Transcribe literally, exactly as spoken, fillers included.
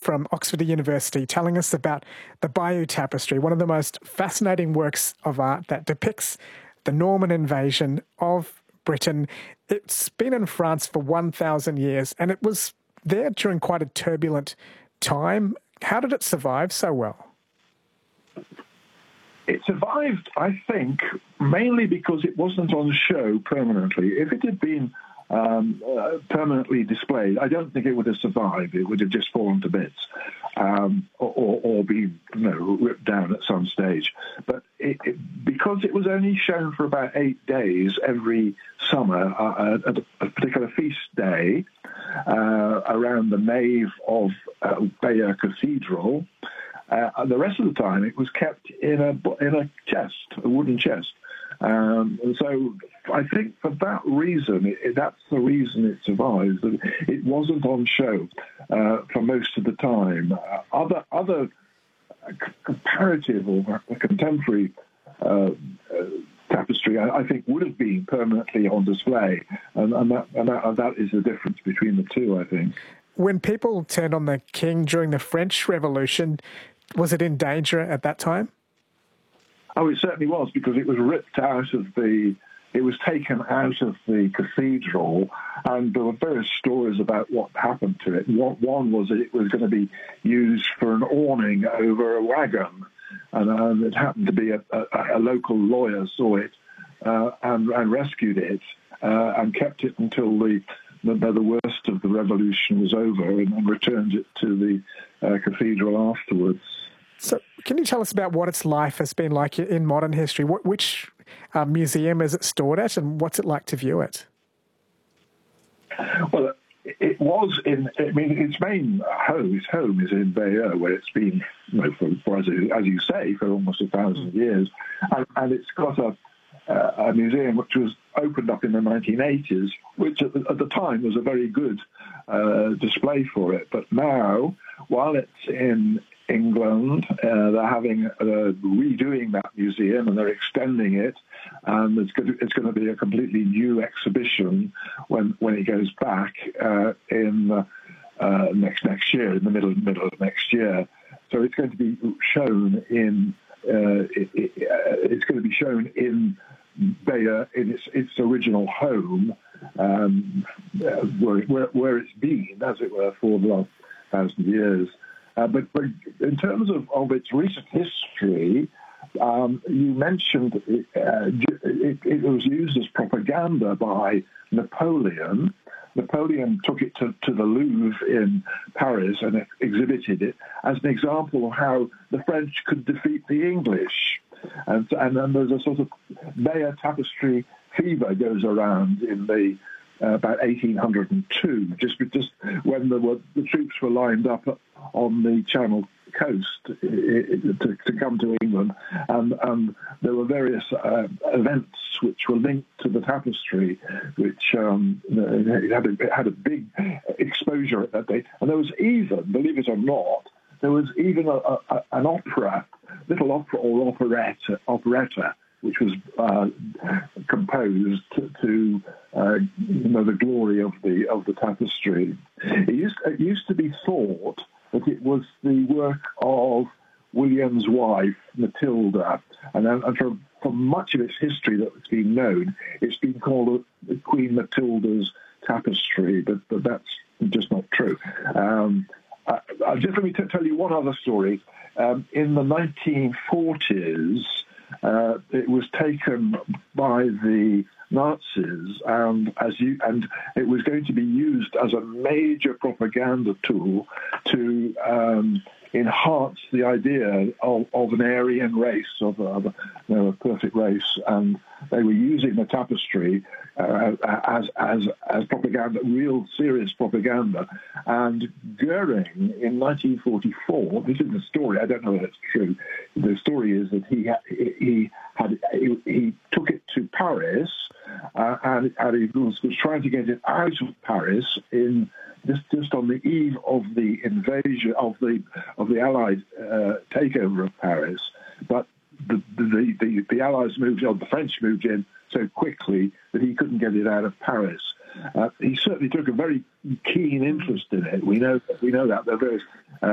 from Oxford University telling us about the Bayeux Tapestry, one of the most fascinating works of art that depicts the Norman invasion of Britain. It's been in France for one thousand years, and it was there during quite a turbulent time. How did it survive so well? It survived, I think, mainly because it wasn't on show permanently. If it had been um, uh, permanently displayed, I don't think it would have survived. It would have just fallen to bits um, or, or, or been you know, ripped down at some stage. But it, it, because it was only shown for about eight days every summer uh, at a particular feast day uh, around the nave of uh, Bayeux Cathedral, Uh, the rest of the time, it was kept in a in a chest, a wooden chest. Um, and so, I think for that reason, it, that's the reason it survives. That it wasn't on show uh, for most of the time. Uh, other other comparative or contemporary uh, uh, tapestry, I, I think, would have been permanently on display, and, and, that, and, that, and that is the difference between the two, I think. When people turned on the king during the French Revolution, was it in danger at that time? Oh, it certainly was, because it was ripped out of the, it was taken out of the cathedral, and there were various stories about what happened to it. One, one was that it was going to be used for an awning over a wagon, and um, it happened to be a, a, a local lawyer saw it uh, and, and rescued it uh, and kept it until the The, the worst of the revolution was over, and, and returned it to the uh, cathedral afterwards. So can you tell us about what its life has been like in modern history? What, which uh, museum is it stored at, and what's it like to view it? Well, it was in, I mean, its main home, its home is in Bayeux, where it's been, you know, for, for as, as you say, for almost a thousand mm. years. And, and it's got a, uh, a museum which was opened up in the nineteen eighties, which at the, at the time was a very good uh, display for it. But now, while it's in England, uh, they're having uh, redoing that museum, and they're extending it, and it's going to, it's going to be a completely new exhibition when when it goes back uh, in uh, uh, next next year, in the middle middle of next year. So it's going to be shown in uh, it, it, uh, it's going to be shown in Bayeux in its its original home, um, uh, where, where where it's been, as it were, for the last thousand years. Uh, but, but in terms of, of its recent history, um, you mentioned it, uh, it, it was used as propaganda by Napoleon. Napoleon took it to, to the Louvre in Paris and exhibited it as an example of how the French could defeat the English. And, and then there's a sort of Bayeux tapestry fever goes around in the uh, about eighteen oh two, just just when there were the troops were lined up on the Channel coast to, to come to England, and, and there were various uh, events which were linked to the tapestry, which um, it had a, it had a big exposure at that day. And there was even, believe it or not, there was even a, a, an opera, little opera or operette, operetta, which was uh, composed to, to uh, you know, the glory of the of the tapestry. It used it used to be thought that it was the work of William's wife, Matilda, and, then, and for, for much of its history that it's been known, it's been called Queen Matilda's tapestry, but, but that's just not true. Um, uh, just let me t- tell you one other story. Um, in the nineteen forties, uh, it was taken by the Nazis, and as you and it was going to be used as a major propaganda tool to um, enhance the idea of, of an Aryan race, of a, of a, you know, a perfect race, and they were using the tapestry uh, as as as propaganda, real serious propaganda. And Goering in nineteen forty-four, this is the story. I don't know if it's true. The story is that he had, he had he, he took it to Paris, uh, and, and he was, was trying to get it out of Paris in just just on the eve of the invasion of the of the Allied uh, takeover of Paris, but the the, the the Allies moved on, the French moved in so quickly that he couldn't get it out of Paris. Uh, he certainly took a very keen interest in it. We know we know that there are various